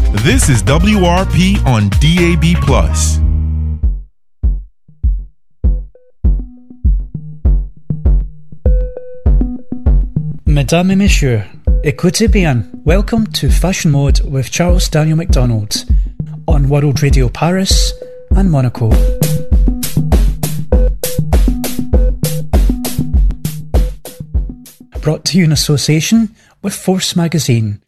This is WRP on DAB+. Mesdames et messieurs, écoutez bien. Welcome to Fashion Mode with Charles Daniel MacDonald on World Radio Paris and Monaco. Brought to you in association with Force Magazine.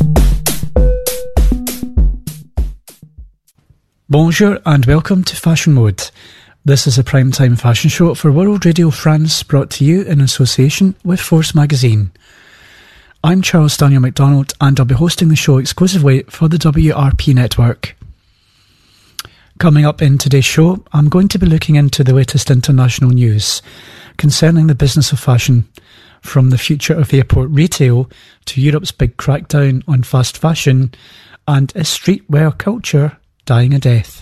Bonjour and welcome to Fashion Mode. This is a primetime fashion show for World Radio France, brought to you in association with Force Magazine. I'm Charles Daniel MacDonald and I'll be hosting the show exclusively for the WRP network. Coming up in today's show, I'm going to be looking into the latest international news concerning the business of fashion, from the future of airport retail to Europe's big crackdown on fast fashion, and is streetwear culture dying a death?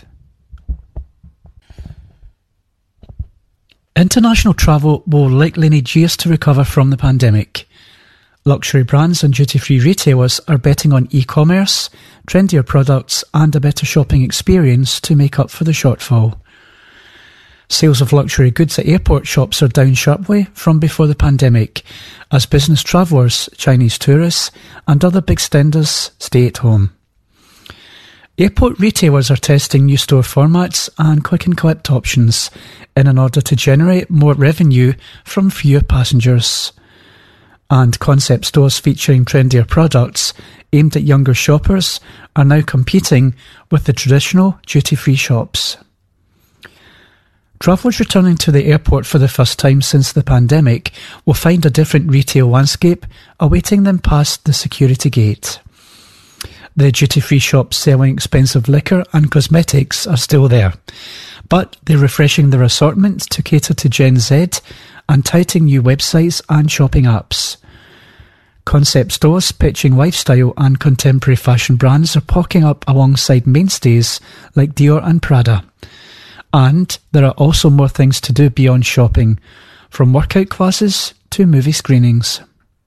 International travel will likely need years to recover from the pandemic. Luxury brands and duty-free retailers are betting on e-commerce, trendier products and a better shopping experience to make up for the shortfall. Sales of luxury goods at airport shops are down sharply from before the pandemic, as business travellers, Chinese tourists and other big spenders stay at home. Airport retailers are testing new store formats and click and collect options in order to generate more revenue from fewer passengers. And concept stores featuring trendier products aimed at younger shoppers are now competing with the traditional duty-free shops. Travellers returning to the airport for the first time since the pandemic will find a different retail landscape awaiting them past the security gate. The duty-free shops selling expensive liquor and cosmetics are still there, but they're refreshing their assortment to cater to Gen Z and touting new websites and shopping apps. Concept stores pitching lifestyle and contemporary fashion brands are popping up alongside mainstays like Dior and Prada. And there are also more things to do beyond shopping, from workout classes to movie screenings.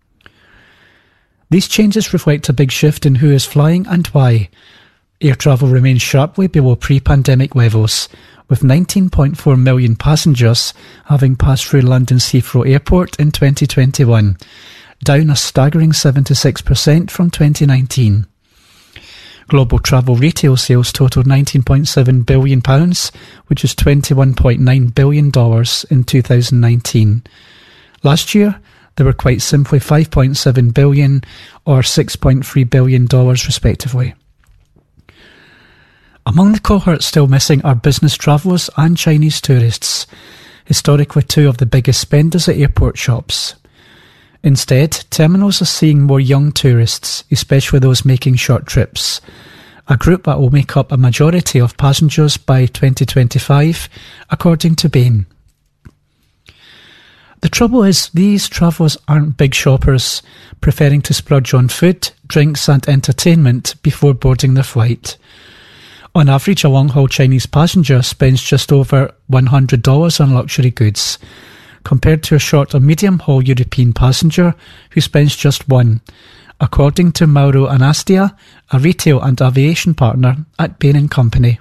These changes reflect a big shift in who is flying and why. Air travel remains sharply below pre-pandemic levels, with 19.4 million passengers having passed through London's Heathrow Airport in 2021, down a staggering 76% from 2019. Global travel retail sales totaled £19.7 billion, which is $21.9 billion in 2019. Last year, they were quite simply $5.7 billion or $6.3 billion respectively. Among the cohorts still missing are business travellers and Chinese tourists, historically two of the biggest spenders at airport shops. Instead, terminals are seeing more young tourists, especially those making short trips, a group that will make up a majority of passengers by 2025, according to Bain. The trouble is, these travellers aren't big shoppers, preferring to splurge on food, drinks and entertainment before boarding their flight. On average, a long-haul Chinese passenger spends just over $100 on luxury goods, compared to a short or medium-haul European passenger who spends just $1, according to Mauro Anastia, a retail and aviation partner at Bain & Company.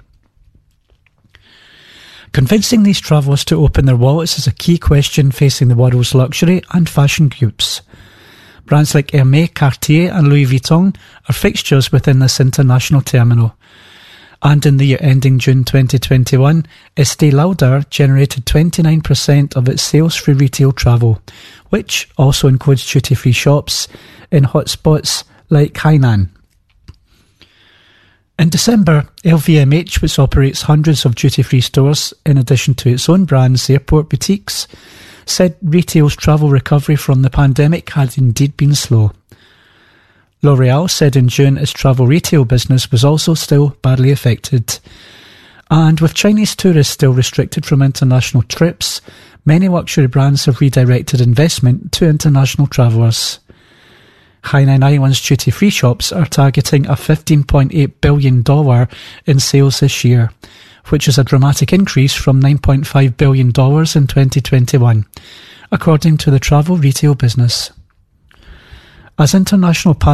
Convincing these travellers to open their wallets is a key question facing the world's luxury and fashion groups. Brands like Hermès, Cartier and Louis Vuitton are fixtures within this international terminal. And in the year ending June 2021, Estée Lauder generated 29% of its sales through retail travel, which also includes duty-free shops in hotspots like Hainan. In December, LVMH, which operates hundreds of duty-free stores in addition to its own brands, airport boutiques, said retail's travel recovery from the pandemic had indeed been slow. L'Oréal said in June its travel retail business was also still badly affected. And with Chinese tourists still restricted from international trips, many luxury brands have redirected investment to international travellers. Hainan Island's duty-free shops are targeting a $15.8 billion in sales this year, which is a dramatic increase from $9.5 billion in 2021, according to the travel retail business. As international